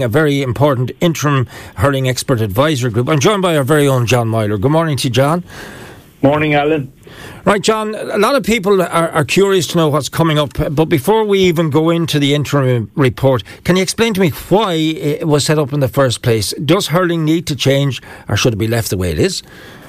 a very important interim hurling expert advisory group. I'm joined by our very own John Myler. Good morning to you, John. Morning, Alan. Right, John, a lot of people are curious to know what's coming up, but before we even go into the interim report, can you explain to me why it was set up in the first place? Does hurling need to change, or should it be left the way it is?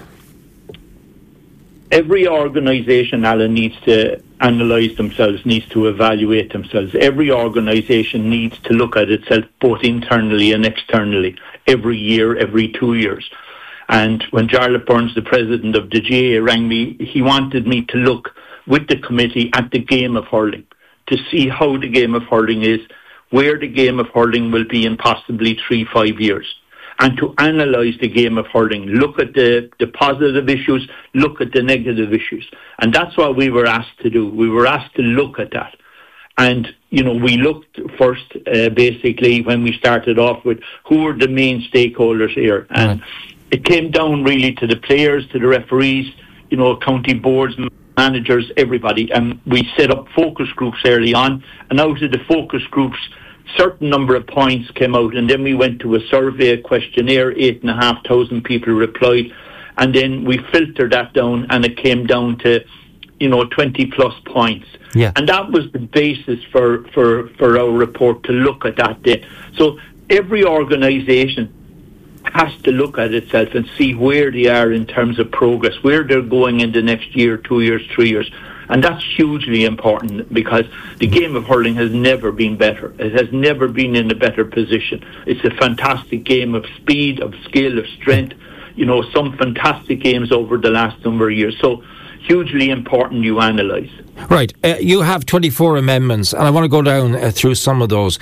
Every organisation, Alan, needs to analyse themselves, needs to evaluate themselves. Every organisation needs to look at itself both internally and externally every year, every 2 years. And when Jarlath Burns, the president of the GAA, rang me, he wanted me to look with the committee at the game of hurling, to see how the game of hurling is, where the game of hurling will be in possibly 3-5 years, and to analyse the game of hurling, look at the positive issues, look at the negative issues. And that's what we were asked to do. We were asked to look at that. And, you know, we looked first, basically, when we started off with who were the main stakeholders here. And it came down really to the players, to the referees, you know, county boards, managers, everybody. And we set up focus groups early on. And out of the focus groups, certain number of points came out. And then we went to a survey, a questionnaire, 8,500 people replied. And then we filtered that down and it came down to, you know, 20 plus points. Yeah. And that was the basis for our report, to look at that day. So every organisation has to look at itself and see where they are in terms of progress, where they're going in the next year, 2 years, 3 years. And that's hugely important, because the game of hurling has never been better. It has never been in a better position. It's a fantastic game of speed, of skill, of strength. You know, some fantastic games over the last number of years. So hugely important you analyse. Right. You have 24 amendments, and I want to go down through some of those.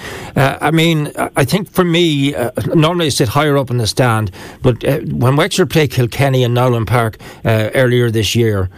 I think for me, normally I sit higher up in the stand, but when Wexford played Kilkenny in Nowlan Park earlier this year,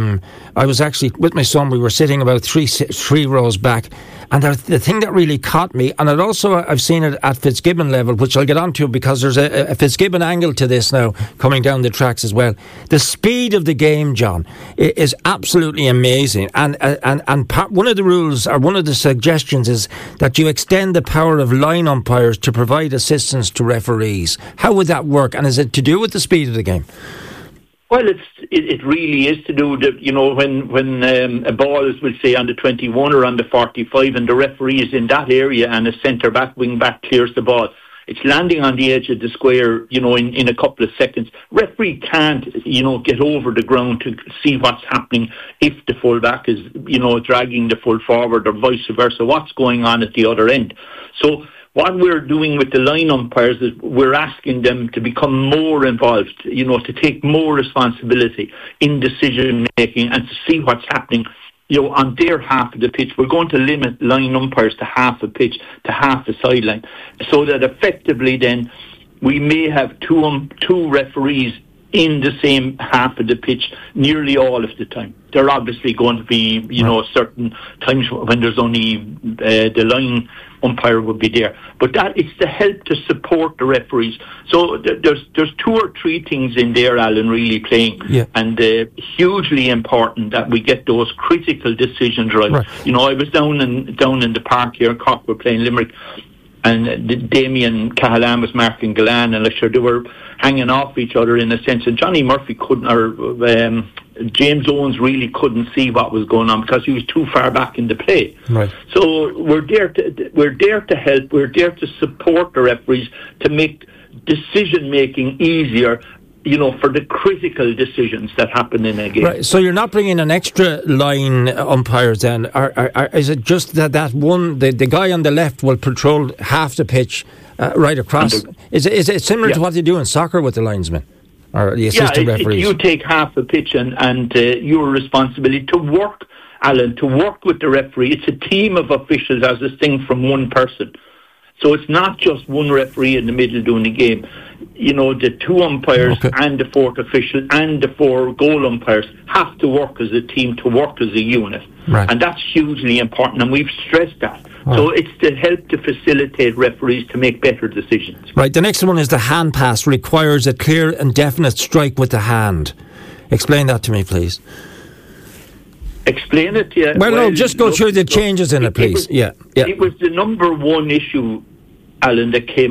I was actually with my son. We were sitting about three rows back, and the thing that really caught me, and I've seen it at Fitzgibbon level, which I'll get onto because there's a Fitzgibbon angle to this now coming down the tracks as well. The speed of the game, John, is absolutely amazing. And one of the rules, or one of the suggestions, is that you extend the power of line umpires to provide assistance to referees. How would that work? And is it to do with the speed of the game? Well, it really is to do with, you know, when a ball is, we'll say, on the 21 or on the 45, and the referee is in that area and a centre back, wing back clears the ball, it's landing on the edge of the square, you know, in a couple of seconds. Referee can't, you know, get over the ground to see what's happening if the full back is, you know, dragging the full forward, or vice versa, what's going on at the other end. So what we're doing with the line umpires is we're asking them to become more involved, you know, to take more responsibility in decision making and to see what's happening, you know, on their half of the pitch. We're going to limit line umpires to half a pitch, to half the sideline, so that effectively then we may have two referees in the same half of the pitch nearly all of the time. There are obviously going to be, you know, certain times when there's only the line umpire would be there. But that is to help to support the referees. So there's 2 or 3 things in there, Alan, really playing. Yeah. And hugely important that we get those critical decisions right. You know, I was down in the park here in Cork, we're playing Limerick, and Damien Cahalane was marking Galan, and they were hanging off each other in a sense. And Johnny Murphy couldn't, or James Owens really couldn't see what was going on because he was too far back in the play. Right. So we're there to help. We're there to support the referees to make decision making easier, you know, for the critical decisions that happen in a game. Right. So you're not bringing an extra line umpires then? Is it just that one, the guy on the left will patrol half the pitch right across? Is it similar to what they do in soccer with the linesmen? Or the assistant referees? You take half the pitch and your responsibility to work, Alan, to work with the referee. It's a team of officials as distinct from one person. So it's not just one referee in the middle doing the game. You know, the 2 umpires and the 4th official and the 4 goal umpires have to work as a team, to work as a unit. Right. And that's hugely important, and we've stressed that. Right. So it's to help to facilitate referees to make better decisions. Right. The next one is the hand pass requires a clear and definite strike with the hand. Explain that to me, please. Explain it, yeah. Well, no, just go through the changes in it, please. It was the number one issue Alan, that came